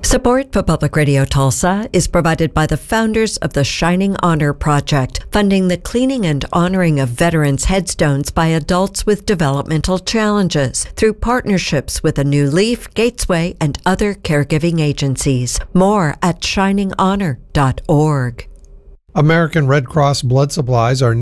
Support for Public Radio Tulsa is provided by the founders of the Shining Honor Project, funding the cleaning and honoring of veterans' headstones by adults with developmental challenges through partnerships with A New Leaf, Gatesway, and other caregiving agencies. More at shininghonor.org. American Red Cross blood supplies are